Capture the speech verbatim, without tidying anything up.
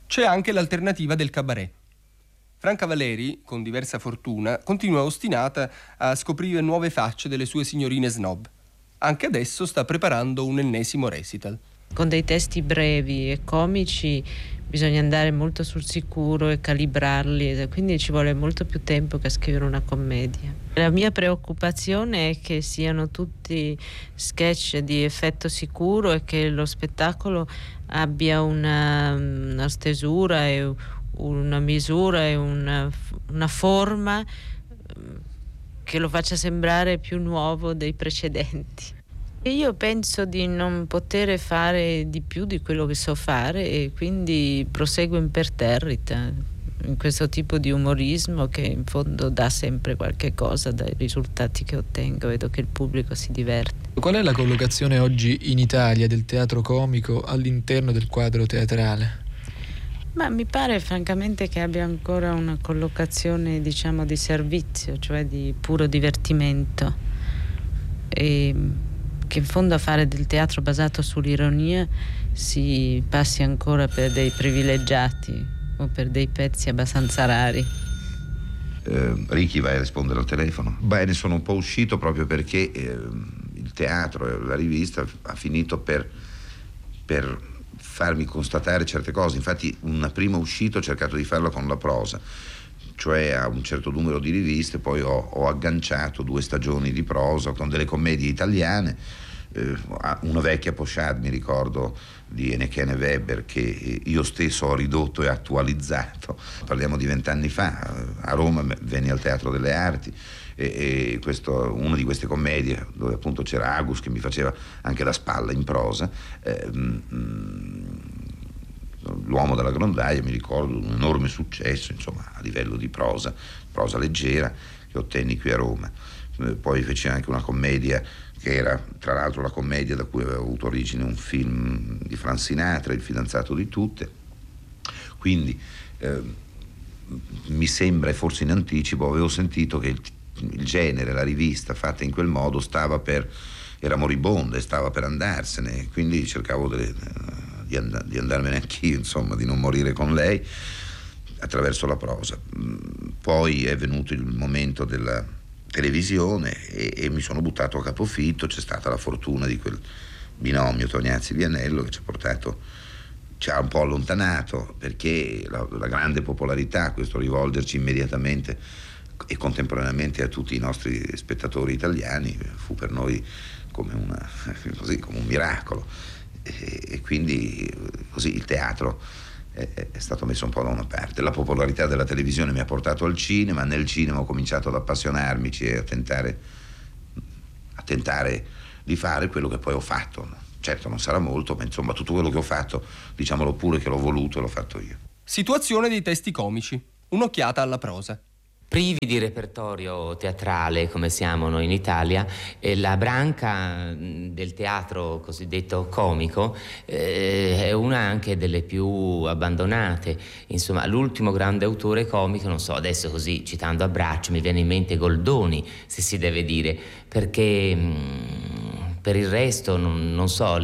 C'è anche l'alternativa del cabaret. Franca Valeri, con diversa fortuna, continua ostinata a scoprire nuove facce delle sue signorine snob. Anche adesso sta preparando un ennesimo recital. Con dei testi brevi e comici bisogna andare molto sul sicuro e calibrarli, quindi ci vuole molto più tempo che a scrivere una commedia. La mia preoccupazione è che siano tutti sketch di effetto sicuro e che lo spettacolo abbia una, una stesura e una misura e una, una forma che lo faccia sembrare più nuovo dei precedenti. E io penso di non poter fare di più di quello che so fare e quindi proseguo imperterrita in questo tipo di umorismo che in fondo dà sempre qualche cosa dai risultati che ottengo. Vedo che il pubblico si diverte. Qual è la collocazione oggi in Italia del teatro comico all'interno del quadro teatrale? Ma mi pare francamente che abbia ancora una collocazione, diciamo, di servizio, cioè di puro divertimento, e che in fondo a fare del teatro basato sull'ironia si passi ancora per dei privilegiati o per dei pezzi abbastanza rari. Eh, Ricky, vai a rispondere al telefono? Beh, ne sono un po' uscito proprio perché eh, il teatro e la rivista ha finito per, per farmi constatare certe cose. Infatti una prima uscita ho cercato di farla con la prosa, cioè a un certo numero di riviste, poi ho, ho agganciato due stagioni di prosa con delle commedie italiane, eh, una vecchia pochade, mi ricordo, di Ennekene Weber, che io stesso ho ridotto e attualizzato. Parliamo di vent'anni fa, a Roma venni al Teatro delle Arti e, e questo, una di queste commedie dove appunto c'era Agus che mi faceva anche la spalla in prosa, eh, L'uomo della grondaia, mi ricordo, un enorme successo, insomma, a livello di prosa, prosa leggera, che ottenni qui a Roma. Poi feci anche una commedia che era, tra l'altro, la commedia da cui aveva avuto origine un film di Frank Sinatra, Il fidanzato di tutte. Quindi eh, mi sembra, e forse in anticipo, avevo sentito che il, il genere, la rivista fatta in quel modo stava per, era moribonda e stava per andarsene, quindi cercavo delle... Di, and- di andarmene anch'io, insomma, di non morire con lei attraverso la prosa. Poi è venuto il momento della televisione e, e mi sono buttato a capofitto. C'è stata la fortuna di quel binomio Tognazzi-Vianello che ci ha portato, ci ha un po' allontanato, perché la, la grande popolarità, questo rivolgerci immediatamente e contemporaneamente a tutti i nostri spettatori italiani, fu per noi come, una, così, come un miracolo. E, e quindi così il teatro è, è stato messo un po' da una parte. La popolarità della televisione mi ha portato al cinema, nel cinema ho cominciato ad appassionarmici e a tentare, a tentare di fare quello che poi ho fatto. Certo non sarà molto, ma insomma tutto quello che ho fatto, diciamolo pure che l'ho voluto e l'ho fatto io. Situazione dei testi comici, un'occhiata alla prosa. Privi di repertorio teatrale come siamo noi in Italia, eh, la branca del teatro cosiddetto comico eh, è una anche delle più abbandonate. Insomma, l'ultimo grande autore comico, non so, adesso così citando a braccio mi viene in mente Goldoni, se si deve dire, perché mh, per il resto non, non so,